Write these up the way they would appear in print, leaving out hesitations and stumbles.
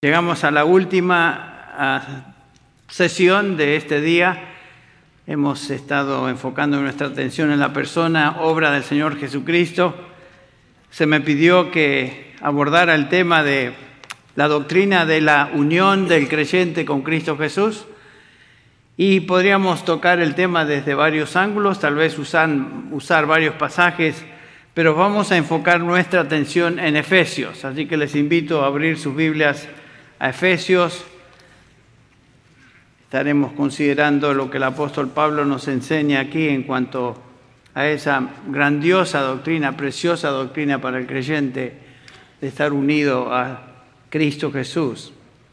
Llegamos a la última sesión de este día. Hemos estado enfocando nuestra atención en la persona, obra del Señor Jesucristo. Se me pidió que abordara el tema de la doctrina de la unión del creyente con Cristo Jesús. Y podríamos tocar el tema desde varios ángulos, tal vez usar varios pasajes, pero vamos a enfocar nuestra atención en Efesios. Así que les invito a abrir sus Biblias a Efesios. Estaremos considerando lo que el apóstol Pablo nos enseña aquí en cuanto a esa grandiosa doctrina, preciosa doctrina para el creyente de estar unido a Cristo Jesús.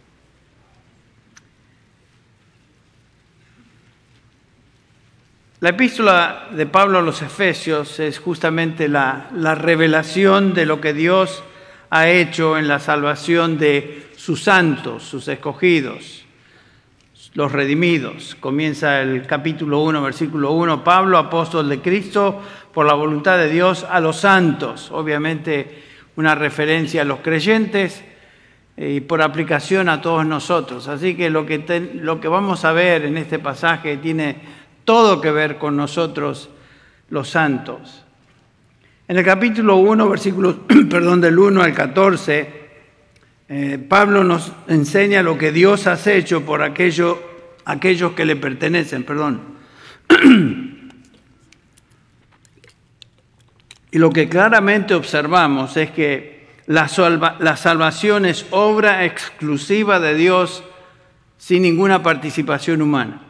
La epístola de Pablo a los Efesios es justamente la revelación de lo que Dios ha hecho en la salvación de sus santos, sus escogidos, los redimidos. Comienza el capítulo 1, versículo 1. Pablo, apóstol de Cristo, por la voluntad de Dios, a los santos. Obviamente una referencia a los creyentes y por aplicación a todos nosotros. Así que lo que vamos a ver en este pasaje tiene todo que ver con nosotros, los santos. En el capítulo 1, versículos del 1 al 14, Pablo nos enseña lo que Dios ha hecho por aquellos que le pertenecen. Y lo que claramente observamos es que la salvación es obra exclusiva de Dios sin ninguna participación humana.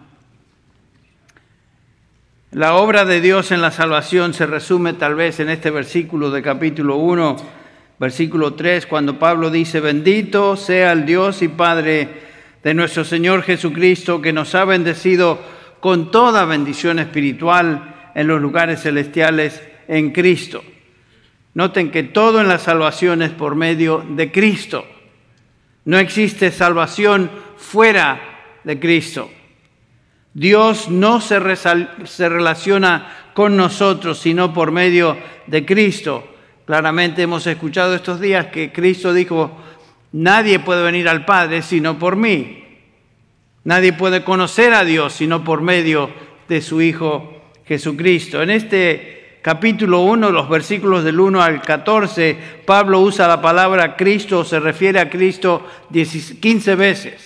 La obra de Dios en la salvación se resume tal vez en este versículo de capítulo 1, versículo 3, cuando Pablo dice: bendito sea el Dios y Padre de nuestro Señor Jesucristo, que nos ha bendecido con toda bendición espiritual en los lugares celestiales en Cristo. Noten que todo en la salvación es por medio de Cristo. No existe salvación fuera de Cristo. Dios no se relaciona con nosotros sino por medio de Cristo. Claramente hemos escuchado estos días que Cristo dijo: nadie puede venir al Padre sino por mí. Nadie puede conocer a Dios sino por medio de su Hijo Jesucristo. En este capítulo 1, los versículos del 1 al 14, Pablo usa la palabra Cristo, se refiere a Cristo 15 veces.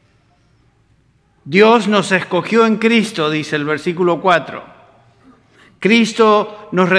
Dios nos escogió en Cristo, dice el versículo 4. Cristo nos